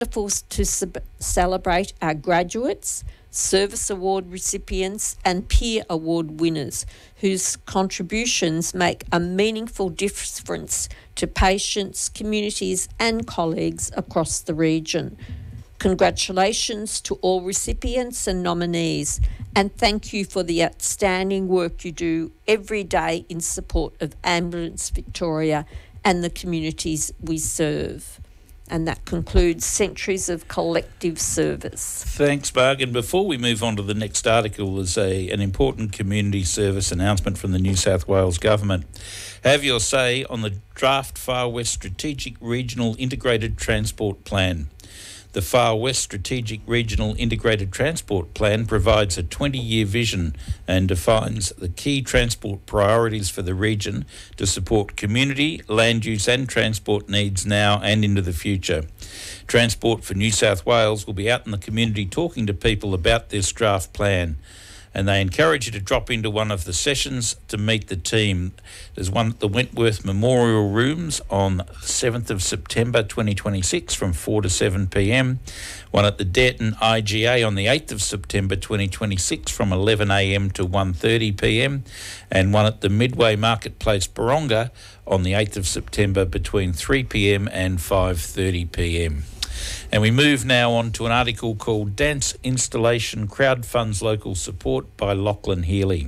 wonderful to celebrate our graduates, Service Award recipients and Peer Award winners whose contributions make a meaningful difference to patients, communities and colleagues across the region. Congratulations to all recipients and nominees, and thank you for the outstanding work you do every day in support of Ambulance Victoria and the communities we serve. And that concludes Centuries of Collective Service. Thanks, Barg. And before we move on to the next article, there's an important community service announcement from the New South Wales Government. Have your say on the draft Far West Strategic Regional Integrated Transport Plan. The Far West Strategic Regional Integrated Transport Plan provides a 20-year vision and defines the key transport priorities for the region to support community, land use and transport needs now and into the future. Transport for New South Wales will be out in the community talking to people about this draft plan, and they encourage you to drop into one of the sessions to meet the team. There's one at the Wentworth Memorial Rooms on 7th of September 2026 from 4 to 7 p.m, one at the Dareton IGA on the 8th of September 2026 from 11 a.m. to 1:30 p.m, and one at the Midway Marketplace Baronga on the 8th of September between 3 p.m. and 5:30 p.m. And we move now on to an article called Dance Installation Crowdfunds Local Support by Lachlan Healy.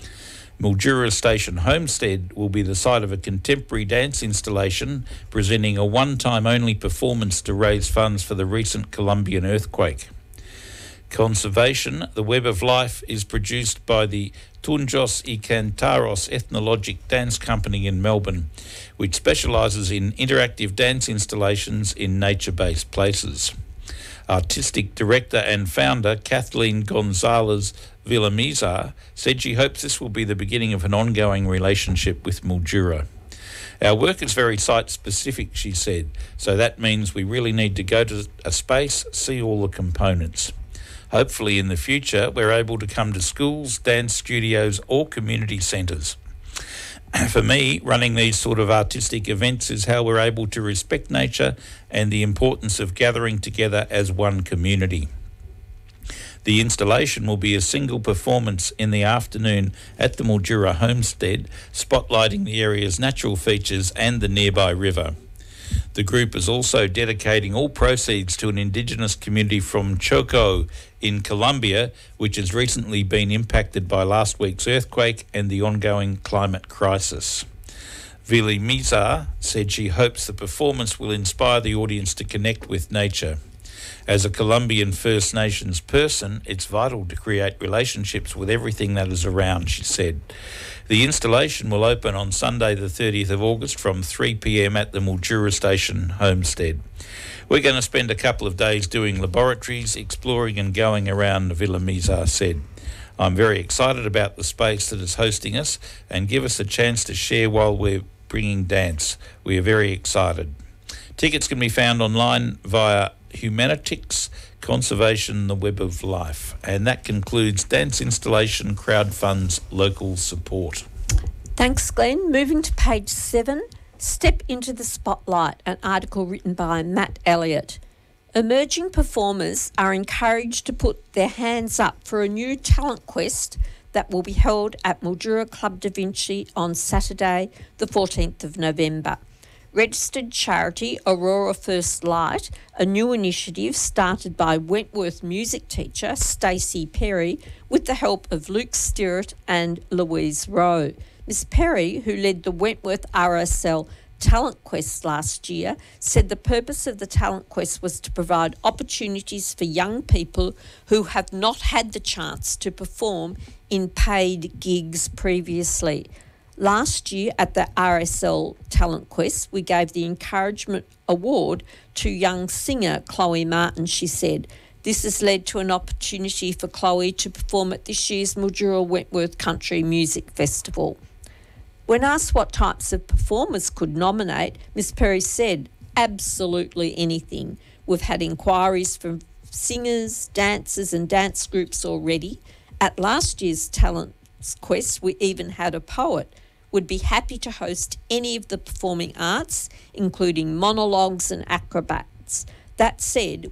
Mildura Station Homestead will be the site of a contemporary dance installation presenting a one-time only performance to raise funds for the recent Colombian earthquake. Conservation, The Web of Life, is produced by the Tunjos y Cantaros Ethnologic Dance Company in Melbourne, which specialises in interactive dance installations in nature-based places. Artistic Director and Founder Kathleen Gonzalez Villamizar said she hopes this will be the beginning of an ongoing relationship with Mildura. Our work is very site-specific, she said, so that means we really need to go to a space, see all the components. Hopefully in the future we're able to come to schools, dance studios or community centres. For me, running these sort of artistic events is how we're able to respect nature and the importance of gathering together as one community. The installation will be a single performance in the afternoon at the Mildura Homestead, spotlighting the area's natural features and the nearby river. The group is also dedicating all proceeds to an Indigenous community from Choco in Colombia, which has recently been impacted by last week's earthquake and the ongoing climate crisis. Vili Mizar said she hopes the performance will inspire the audience to connect with nature. As a Colombian First Nations person, it's vital to create relationships with everything that is around, she said. The installation will open on Sunday the 30th of August from 3 p.m. at the Mildura Station Homestead. We're going to spend a couple of days doing laboratories, exploring and going around, Villamizar said. I'm very excited about the space that is hosting us and give us a chance to share while we're bringing dance. We are very excited. Tickets can be found online via Humanitics, Conservation, The Web of Life. And that concludes Dance Installation Crowdfunds Local Support. Thanks, Glenn. Moving to page 7, Step into the Spotlight, an article written by Matt Elliott. Emerging performers are encouraged to put their hands up for a new talent quest that will be held at Mildura Club Da Vinci on Saturday, the 14th of November. Registered charity Aurora First Light, a new initiative started by Wentworth music teacher Stacey Perry with the help of Luke Stewart and Louise Rowe. Ms Perry, who led the Wentworth RSL Talent Quest last year, said the purpose of the Talent Quest was to provide opportunities for young people who have not had the chance to perform in paid gigs previously. Last year at the RSL Talent Quest, we gave the Encouragement Award to young singer Chloe Martin, she said. This has led to an opportunity for Chloe to perform at this year's Mildura Wentworth Country Music Festival. When asked what types of performers could nominate, Ms Perry said, absolutely anything. We've had inquiries from singers, dancers and dance groups already. At last year's Talent Quest, we even had a poet. Would be happy to host any of the performing arts, including monologues and acrobats. That said,